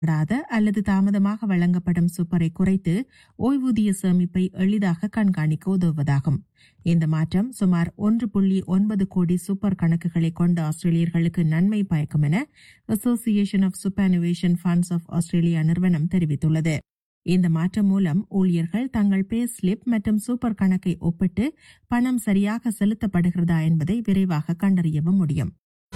படாத அல்லது தாமதமாக வழங்கப்படும் சூப்பரை குறைத்து ஓய்வூதிய சேமிப்பை எளிதாக கண்காணிக்க உதவுவதாகும். இந்த மாற்றம் சுமார் 1.9 கோடி சூப்பர் கணக்குகளை கொண்ட ஆஸ்திரேலியர்களுக்கு நன்மை பயக்கும் என association of சூப்பர்னுவேஷன் funds of Australia நிறுவனம் தெரிவித்துள்ளது. இந்த மாற்றம் மூலம் ஊழியர்கள் தங்கள் பே ஸ்லிப் மற்றும் சூப்பர் கணக்கை ஒப்பிட்டு பணம் சரியாக செலுத்தப்படுகிறதா என்பதை விரைவாக கண்டறியவும் முடியும்.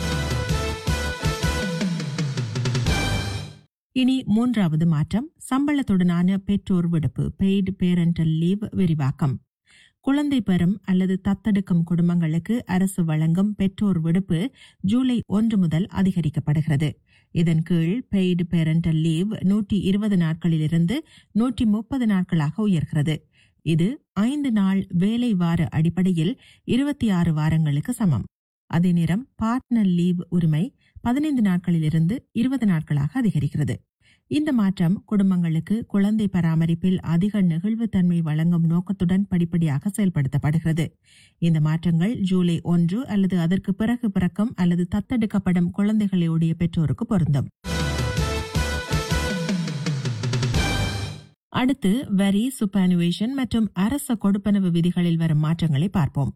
இனி மூன்றாவது மாற்றம், சம்பளத்துடனான பெற்றோர் விடுப்பு பெய்டு பேரண்டல் லீவ் விரிவாக்கம். குழந்தை பெறும் அல்லது தத்தெடுக்கும் குடும்பங்களுக்கு அரசு வழங்கும் பெற்றோர் விடுப்பு ஜூலை 1 முதல் அதிகரிக்கப்படுகிறது. இதன் கீழ் பெய்டு பேரண்டல் லீவ் 120 நாட்களிலிருந்து 130 நாட்களாக உயர்கிறது. இது 5 நாள் வேலை வார அடிப்படையில் 26 வாரங்களுக்கு சமம். அதே நேரம் பார்ட்னர் லீவ் உரிமை 15 நாட்களிலிருந்து 20 நாட்களாக அதிகரிக்கிறது. இந்த மாற்றம் குடும்பங்களுக்கு குழந்தை பராமரிப்பில் அதிக நெகிழ்வுத்தன்மை வழங்கும் நோக்கத்துடன் படிப்படியாக செயல்படுத்தப்படுகிறது. இந்த மாற்றங்கள் ஜூலை 1 அல்லது அதற்கு பிறகு பிறக்கும் அல்லது தத்தெடுக்கப்படும் குழந்தைகளுடைய பெற்றோருக்கு பொருந்தும். அடுத்து வரி, சூப்பர்னுவேஷன் மற்றும் அரச கொடுப்பனவு விதிகளில் வரும் மாற்றங்களை பார்ப்போம்.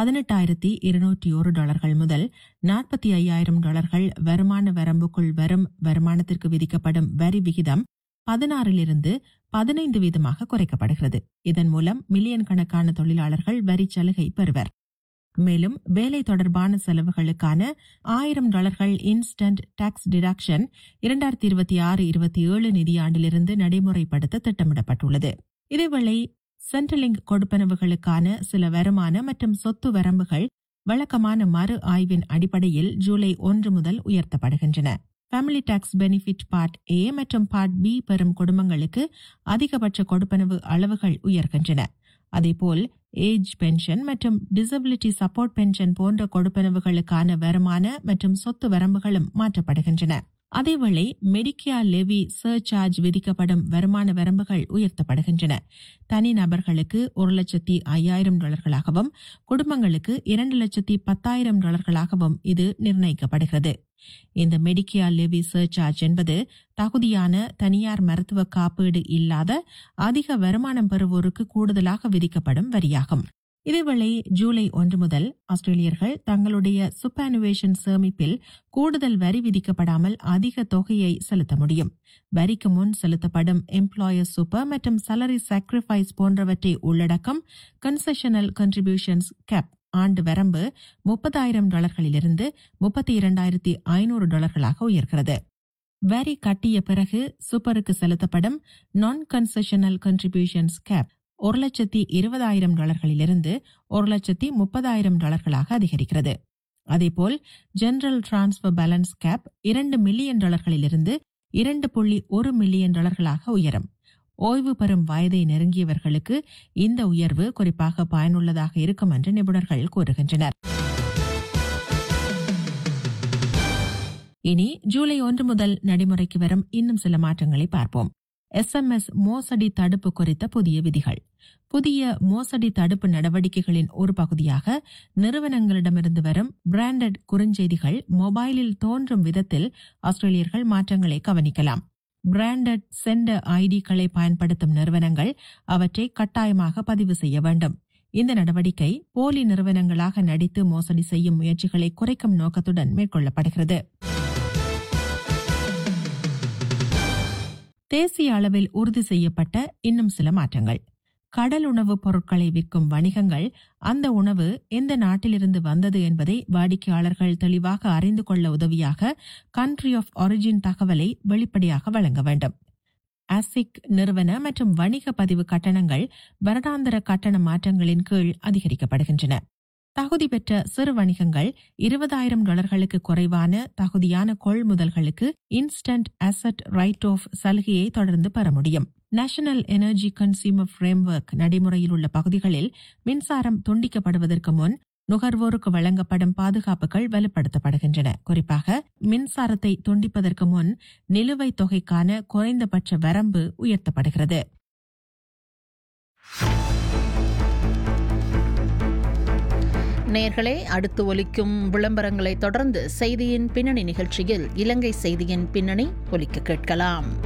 $18,201 முதல் $45,000 வருமான வரம்புக்குள் வரும் வருமானத்திற்கு விதிக்கப்படும் வரி விகிதம் 16 15% குறைக்கப்படுகிறது. இதன் மூலம் மில்லியன் கணக்கான தொழிலாளர்கள் வரி சலுகை பெறுவர். மேலும் வேலை தொடர்பான செலவுகளுக்கான $1,000 இன்ஸ்டன்ட் டாக்ஸ் டிடக்ஷன் 2026-27 நிதியாண்டிலிருந்து நடைமுறைப்படுத்த திட்டமிடப்பட்டுள்ளது. இதேவேளை சென்ட்ரலிங்க் கொடுப்பனவுகளுக்கான சில வருமான மற்றும் சொத்து வரம்புகள் வழக்கமான மறு ஆய்வின் அடிப்படையில் ஜூலை 1 முதல் உயர்த்தப்படுகின்றன. Family tax benefit part A மற்றும் பார்ட் B பெறும் குடும்பங்களுக்கு அதிகபட்ச கொடுப்பனவு அளவுகள் உயர்கின்றன. அதேபோல் ஏஜ் பென்ஷன் மற்றும் டிசபிலிட்டி சப்போர்ட் பென்ஷன் போன்ற கொடுப்பனவுகளுக்கான வருமான மற்றும் சொத்து வரம்புகளும் மாற்றப்படுகின்றன. அதேவேளை மெடிக்கேர் லெவி சர்சார்ஜ் விதிக்கப்படும் வருமான வரம்புகள் உயர்த்தப்படுகின்றன. தனிநபர்களுக்கு $1,05,000 குடும்பங்களுக்கு $2,10,000 இது நிர்ணயிக்கப்படுகிறது. இந்த மெடிக்கேர் லெவி சர்சார்ஜ் என்பது தகுதியான தனியார் மருத்துவ காப்பீடு இல்லாத அதிக வருமானம் பெறுவோருக்கு கூடுதலாக விதிக்கப்படும் வரியாகும். இதேவேளை ஜூலை 1 முதல் ஆஸ்திரேலியர்கள் தங்களுடைய சூப்பர்னுவேஷன் சேமிப்பில் கூடுதல் வரி விதிக்கப்படாமல் அதிக தொகையை செலுத்த முடியும். வரிக்கு முன் செலுத்தப்படும் எம்ப்ளாயர் சூப்பர் மற்றும் salary sacrifice போன்றவற்றை உள்ளடக்கும் கன்செஷனல் கன்ட்ரிபியூஷன்ஸ் கேப் ஆண்டு வரம்பு $30,000 $32,500 உயர்கிறது. வரி கட்டிய பிறகு சூப்பருக்கு செலுத்தப்படும் நான் கன்செஷனல் கன்ட்ரிபியூஷன்ஸ் கேப் $1,20,000 $1,30,000 அதிகரிக்கிறது. அதேபோல் general transfer balance gap $2 million $2.1 million உயரும். ஓய்வு பெறும் வயதை நெருங்கியவர்களுக்கு இந்த உயர்வு குறிப்பாக பயனுள்ளதாக இருக்கும் என்று நிபுணர்கள் கூறுகின்றனர். இனி ஜூலை 1 முதல் நடைமுறைக்கு வரும் இன்னும் சில மாற்றங்களை பார்ப்போம். SMS மோசடி தடுப்பு குறித்த புதிய விதிகள். புதிய மோசடி தடுப்பு நடவடிக்கைகளின் ஒரு பகுதியாக நிறுவனங்களிடமிருந்து வரும் பிராண்டட் குறுஞ்செய்திகள் மொபைலில் தோன்றும் விதத்தில் ஆஸ்திரேலியர்கள் மாற்றங்களை கவனிக்கலாம். பிராண்டட் சென்டர் ஐடிகளை பயன்படுத்தும் நிறுவனங்கள் அவற்றை கட்டாயமாக பதிவு செய்ய வேண்டும். இந்த நடவடிக்கை போலி நிறுவனங்களாக நடித்து மோசடி செய்யும் முயற்சிகளை குறைக்கும் நோக்கத்துடன் மேற்கொள்ளப்படுகிறது. தேசிய அளவில் உறுதி செய்யப்பட்ட இன்னும் சில மாற்றங்கள். கடல் உணவுப் பொருட்களை விற்கும் வணிகங்கள் அந்த உணவு எந்த நாட்டிலிருந்து வந்தது என்பதை வாடிக்கையாளர்கள் தெளிவாக அறிந்து கொள்ள உதவியாக கண்ட்ரி ஆஃப் ஒரிஜின் தகவலை வெளிப்படையாக வழங்க வேண்டும். ASIC நிறுவன மற்றும் வணிக பதிவு கட்டணங்கள் வருடாந்திர கட்டண மாற்றங்களின் கீழ் அதிகரிக்கப்படுகின்றன. தகுதி பெற்ற சிறு வணிகங்கள் $20,000 குறைவான தகுதியான கொள்முதல்களுக்கு இன்ஸ்டன்ட் அசெட் ரைட் ஆஃப் சலுகையை தொடர்ந்து பெற முடியும். நேஷனல் எனர்ஜி கன்சியூமர் ஃப்ரேம்வொர்க் நடைமுறையில் உள்ள பகுதிகளில் மின்சாரம் துண்டிக்கப்படுவதற்கு முன் நுகர்வோருக்கு வழங்கப்படும் பாதுகாப்புகள் வலுப்படுத்தப்படுகின்றன. குறிப்பாக மின்சாரத்தை துண்டிப்பதற்கு முன் நிலுவைத் தொகைக்கான குறைந்தபட்ச வரம்பு உயர்த்தப்படுகிறது. நேயர்களே, அடுத்து ஒலிக்கும் விளம்பரங்களை தொடர்ந்து செய்தியின் பின்னணி நிகழ்ச்சியில் இலங்கை செய்தியின் பின்னணி ஒலிக்க கேட்கலாம்.